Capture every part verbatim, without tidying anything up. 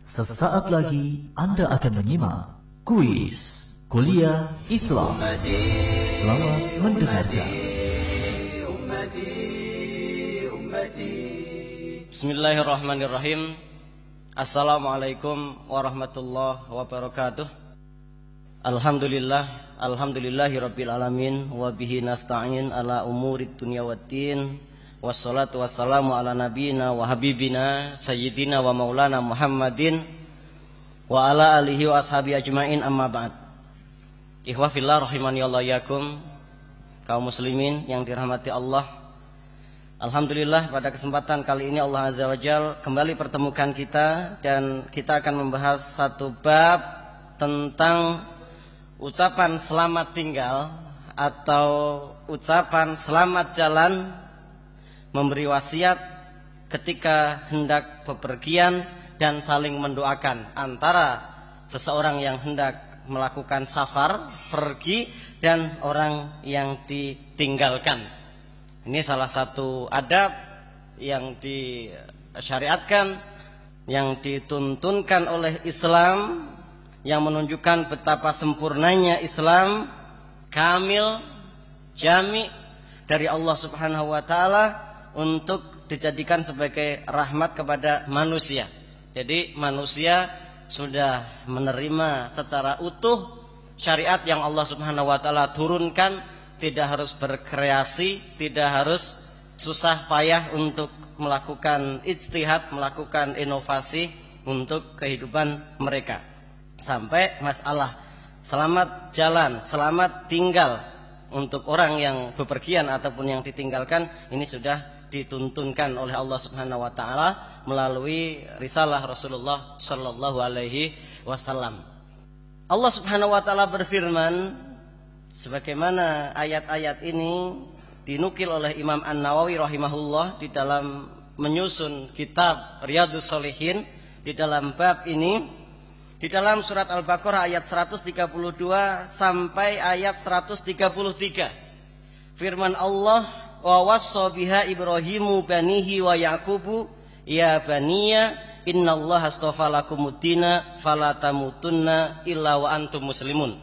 Sesaat lagi Anda akan menyimak kuis Kuliah Islam. Selamat mendengarkan. Bismillahirrahmanirrahim. Assalamualaikum warahmatullahi wabarakatuh. Alhamdulillah, alhamdulillahirabbil alamin wa bihi nasta'in ala umurid dunya waddin. Wassalatu wassalamu ala nabiyina wa habibina sayyidina wa maulana Muhammadin wa ala alihi wa ashabi ajmain, amma ba'd. Ikhwah fillah rahimani Allah yakum, kaum muslimin yang dirahmati Allah. Alhamdulillah pada kesempatan kali ini Allah Azza wa Jalla kembali pertemukan kita, dan kita akan membahas satu bab tentang ucapan selamat tinggal atau ucapan selamat jalan, memberi wasiat ketika hendak bepergian, dan saling mendoakan antara seseorang yang hendak melakukan safar, pergi, dan orang yang ditinggalkan. Ini salah satu adab yang disyariatkan, yang dituntunkan oleh Islam, yang menunjukkan betapa sempurnanya Islam, kamil, jami dari Allah Subhanahu wa taala untuk dijadikan sebagai rahmat kepada manusia. Jadi manusia sudah menerima secara utuh syariat yang Allah Subhanahu wa taala turunkan, tidak harus berkreasi, tidak harus susah payah untuk melakukan ijtihad, melakukan inovasi untuk kehidupan mereka. Sampai masalah selamat jalan, selamat tinggal untuk orang yang bepergian ataupun yang ditinggalkan, ini sudah dituntunkan oleh Allah Subhanahu wa taala melalui risalah Rasulullah sallallahu alaihi wasallam. Allah Subhanahu wa taala berfirman, sebagaimana ayat-ayat ini dinukil oleh Imam An-Nawawi rahimahullah di dalam menyusun kitab Riyadhus Shalihin, di dalam bab ini, di dalam surat Al-Baqarah ayat seratus tiga puluh dua sampai ayat seratus tiga puluh tiga. Firman Allah, wa wassa biha Ibrahimu banihi wa Yaqubu ya baniya innallaha astafa lakumuddina fala tamutunna illa wa antum muslimun.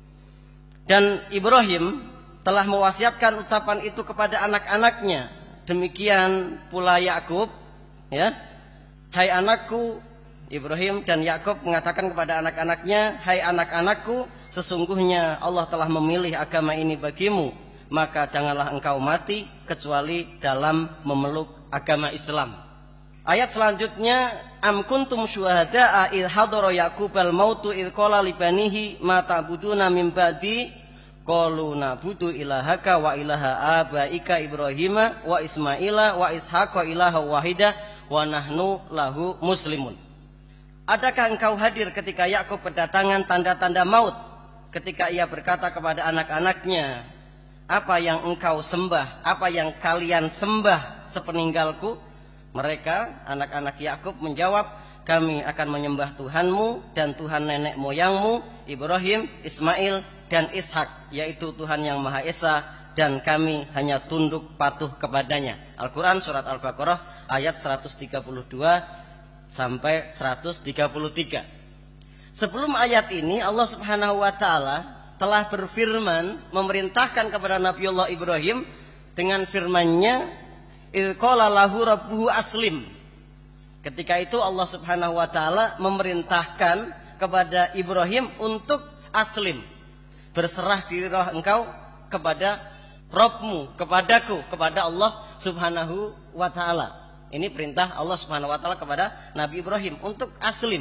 Dan Ibrahim telah mewasiatkan ucapan itu kepada anak-anaknya, demikian pula Yakub, ya. Hai anakku, Ibrahim dan Yakub mengatakan kepada anak-anaknya, hai anak-anakku, sesungguhnya Allah telah memilih agama ini bagimu, maka janganlah engkau mati kecuali dalam memeluk agama Islam. Ayat selanjutnya, am kuntum syuhada'a idh hadara Yaqubal mautu idh qala li banihi ma ta'buduna min ba'di qalu na'budu ilahaka wa ilaha abaika Ibrahima wa Ismaila wa Ishaqa ilaha wahida wa nahnu lahu muslimun. Adakah engkau hadir ketika Yakub berdatangan tanda-tanda maut, ketika ia berkata kepada anak-anaknya, apa yang engkau sembah, apa yang kalian sembah sepeninggalku? Mereka, anak-anak Yakub menjawab, kami akan menyembah Tuhanmu dan Tuhan nenek moyangmu Ibrahim, Ismail, dan Ishak, yaitu Tuhan yang Maha Esa, dan kami hanya tunduk patuh kepadanya. Al-Quran surat Al-Baqarah ayat seratus tiga puluh dua sampai seratus tiga puluh tiga. Sebelum ayat ini, Allah Subhanahu wa taala telah berfirman, memerintahkan kepada Nabiullah Ibrahim dengan firman-Nya, idz qala lahu rabbuhu aslim. Ketika itu Allah Subhanahu wa taala memerintahkan kepada Ibrahim untuk aslim, berserah dirilah engkau kepada Rabbmu, kepadaku, kepada Allah Subhanahu wa taala. Ini perintah Allah Subhanahu wa taala kepada Nabi Ibrahim untuk aslim.